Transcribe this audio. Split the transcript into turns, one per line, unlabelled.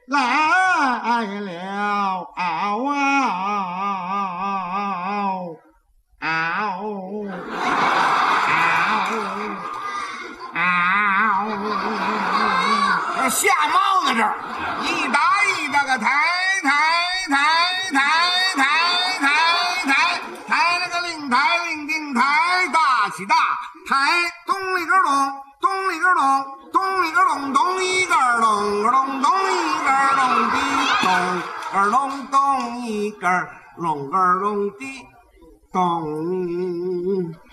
来了，
下猫呢这儿，一打一打个抬那个令抬令定抬，大起大抬，咚里个咚，咚里个咚，咚里个咚，咚一个咚个咚，咚一个咚滴咚个咚，咚一个隆个咚滴咚。